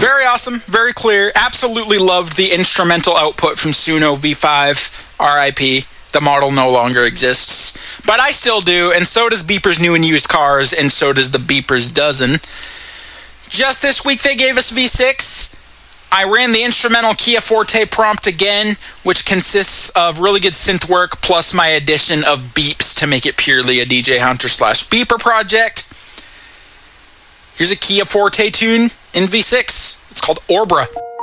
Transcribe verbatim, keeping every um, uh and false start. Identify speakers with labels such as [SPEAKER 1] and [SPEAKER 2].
[SPEAKER 1] Very awesome, very clear. Absolutely loved the instrumental output from Suno V five, R I P. The model no longer exists. But I still do, and so does Beeper's New and Used Cars, and so does the Beeper's Dozen. Just this week they gave us V six. I ran the instrumental Kia Forte prompt again, which consists of really good synth work plus my addition of beeps to make it purely a D J Hunter slash beeper project. Here's a Kia Forte tune in V six. It's called Orbra.